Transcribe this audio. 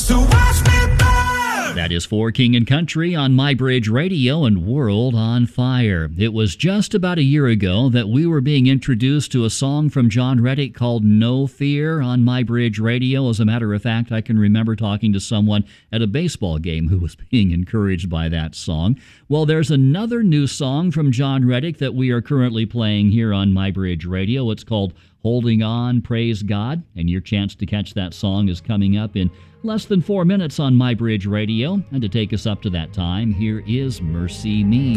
So watch me burn. That is For King and Country on MyBridge Radio and World on Fire. It was just about a year ago that we were being introduced to a song from John Reddick called No Fear on MyBridge Radio. As a matter of fact, I can remember talking to someone at a baseball game who was being encouraged by that song. Well, there's another new song from John Reddick that we are currently playing here on MyBridge Radio. It's called Holding On, Praise God, and your chance to catch that song is coming up in less than 4 minutes on MyBridge Radio. And to take us up to that time, here is Mercy Me.